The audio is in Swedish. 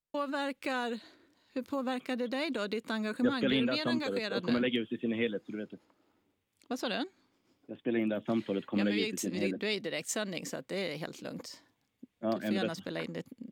Hur påverkar det dig då, ditt engagemang? Jag spelar in Blir det du här mer samtalet engagerad och kommer nu? lägga ut i sin helhet, så du vet det. Vad sa du? Jag spelar in det här samtalet och kommer lägga ut i sin helhet. Du är i direktsändning så att det är helt lugnt. Ja, Du får gärna spela in det